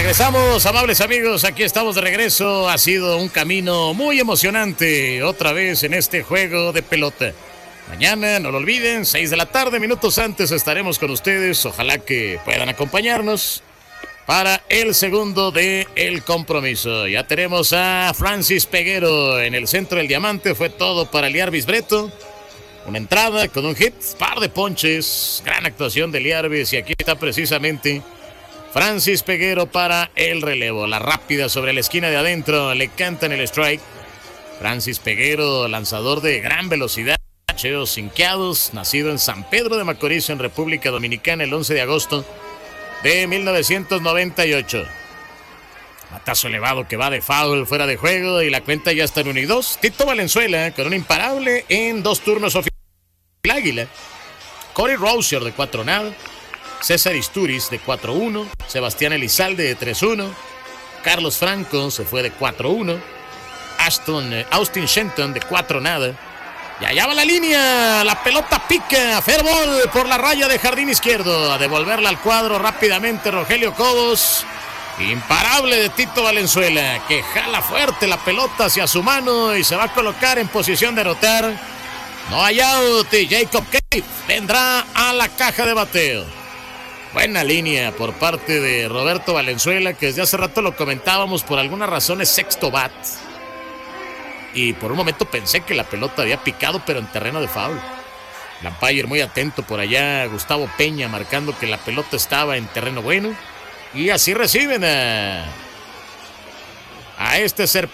Regresamos, amables amigos, aquí estamos de regreso. Ha sido un camino muy emocionante otra vez en este juego de pelota. Mañana, no lo olviden, 6 de la tarde, minutos antes estaremos con ustedes. Ojalá que puedan acompañarnos para el segundo de el compromiso. Ya tenemos a Francis Peguero en el centro del diamante. Fue todo para Liarvis Breto. Una entrada con un hit, par de ponches, gran actuación de Liarvis. Y aquí está precisamente Francis Peguero para el relevo. La rápida sobre la esquina de adentro, le cantan el strike. Francis Peguero, lanzador de gran velocidad. Cheos Sinqueados, nacido en San Pedro de Macorís, en República Dominicana, el 11 de agosto de 1998. Batazo elevado que va de foul, fuera de juego, y la cuenta ya está en 1-2. Tito Valenzuela con un imparable en 2 turnos oficiales. El Águila. Corey Rosier de 4-0. César Isturiz de 4-1. Sebastián Elizalde de 3-1. Carlos Franco se fue de 4-1. Austin Shenton de 4-0. Y allá va la línea, la pelota pica, fair ball por la raya de jardín izquierdo. A devolverla al cuadro rápidamente Rogelio Cobos. Imparable de Tito Valenzuela, que jala fuerte la pelota hacia su mano y se va a colocar en posición de anotar. No hay out y Jacob Cave vendrá a la caja de bateo. Buena línea por parte de Roberto Valenzuela, que desde hace rato lo comentábamos, por alguna razón es sexto bat. Y por un momento pensé que la pelota había picado, pero en terreno de foul. El umpire muy atento por allá, Gustavo Peña, marcando que la pelota estaba en terreno bueno. Y así reciben a este ser